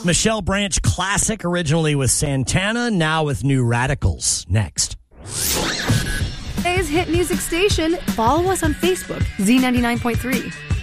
Michelle Branch classic, originally with Santana, now with New Radicals. Next. Today's hit music station. Follow us on Facebook, Z99.3.